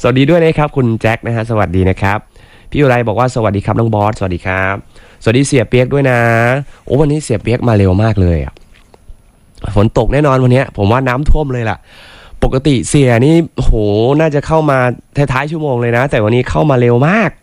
วัสดีด้วยนะครับคุณแจ็คนะฮะสวัสดีนะครับพี่อุไรบอกว่าสวัสดีครับน้องบอสสวัสดีครับสวัสดีเสียเปียกด้วยนะโอ้วันนี้เสียเปียกมาเร็วมากเลยอ่ะฝนตกแน่นอนวันนี้ผมว่าน้ำท่วมเลยล่ะปกติเสียนี่โหน่าจะเข้ามาท้ายๆชั่วโมงเลยนะแต่วันนี้เข้ามาเร็วมาก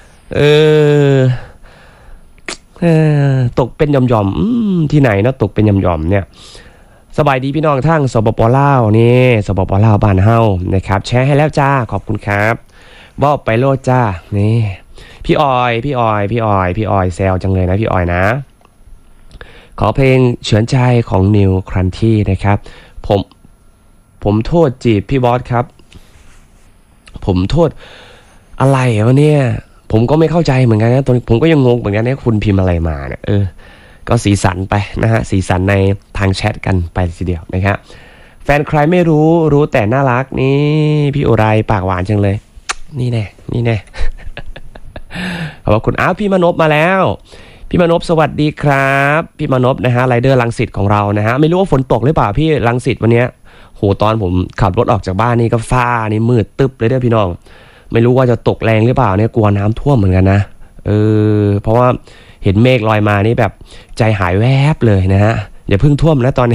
ตกเป็นหย่อมๆที่ไหนนะตกเป็นหย่อมๆเนี่ยสบายดีพี่น้องทั้งสปปลาวนี่สปปลาวบ้านเฮานะครับแชร์ให้แล้วจ้าขอบคุณครับบอกไปโลดจ้านี่พี่ออยแซวจังเลยนะพี่ออยนะขอเพลงเฉือนใจของนิวครันที่นะครับผมโทษจีบพี่บอสครับผมโทษอะไรวะเนี่ยผมก็ไม่เข้าใจเหมือนกันนะตอนผมก็ยังงงเหมือนกันนะคุณพิมพ์อะไรมาเนี่ยก็สีสันไปนะฮะสีสันในทางแชทกันไปทีเดียวนะครับแฟนใครไม่รู้แต่น่ารักนี่พี่อุไรปากหวานจังเลยนี่แน่ขอบคุณพี่มนพมาแล้วพี่มนพสวัสดีครับพี่มนพนะฮะไรเดอร์รังสิตของเรานะฮะไม่รู้ว่าฝนตกหรือเปล่าพี่รังสิตวันนี้โหตอนผมขับรถออกจากบ้านนี่ก็ฟ้านี่มืดตึ๊บเลยเด้อพี่น้องไม่รู้ว่าจะตกแรงหรือเปล่าเนี่ยกลัวน้ำท่วมเหมือนกันนะเพราะว่าเห็นเมฆลอยมานี่แบบใจหายแวบเลยนะฮะอย่าเพิ่งท่วมนะตอนนี้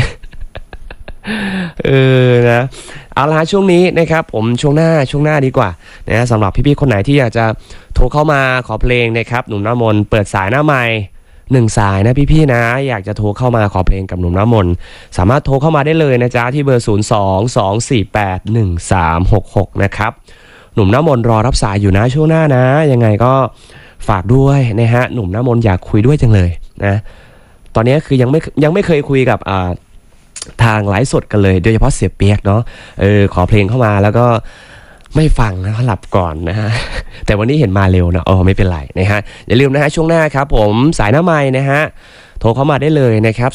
นะเอาละช่วงนี้นะครับผมช่วงหน้าดีกว่านะสำหรับพี่ๆคนไหนที่อยากจะโทรเข้ามาขอเพลงนะครับหนุ่มน้ำมนต์เปิดสายหน้าไมค์1 สายนะพี่ๆนะอยากจะโทรเข้ามาขอเพลงกับหนุ่มน้ำมนต์สามารถโทรเข้ามาได้เลยนะจ๊ะที่เบอร์02-248-1366นะครับหนุ่มน้ำมนต์รอรับสายอยู่นะช่วงหน้านะยังไงก็ฝากด้วยนะฮะหนุ่มน้ำมนต์อยากคุยด้วยจังเลยนะตอนนี้คือยังไม่เคยคุยกับทางไลฟ์สดกันเลยโดยเฉพาะเสียเปียกเนาะขอเพลงเข้ามาแล้วก็ไม่ฟังนะเขาหลับก่อนนะฮะแต่วันนี้เห็นมาเร็วนะไม่เป็นไรนะฮะอย่าลืมนะฮะช่วงหน้าครับผมสายหน้าไมค์นะฮะโทรเข้ามาได้เลยนะครับ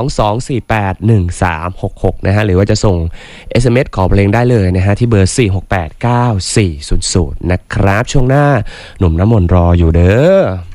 02-248-1366นะฮะหรือว่าจะส่ง SMS ขอเพลงได้เลยนะฮะที่เบอร์468-9400นะครับช่วงหน้าหนุ่มน้ำมนต์รออยู่เด้อ